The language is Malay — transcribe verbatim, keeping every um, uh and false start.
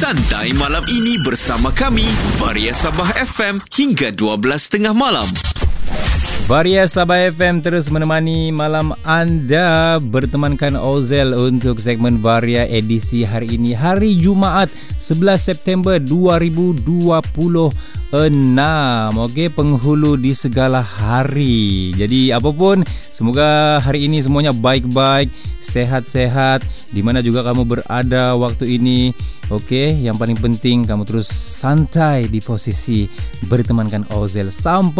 Santai malam ini bersama kami, Varia Sabah F M, hingga dua belas tiga puluh malam. Varia Sabah F M terus menemani malam anda, bertemankan Ozel untuk segmen Varia edisi hari ini, hari Jumaat sebelas September dua ribu dua puluh enam. Okey, penghulu di segala hari. Jadi apapun, semoga hari ini semuanya baik-baik, sehat-sehat, di mana juga kamu berada waktu ini. Okey, yang paling penting kamu terus santai di posisi bertemankan Ozel sampai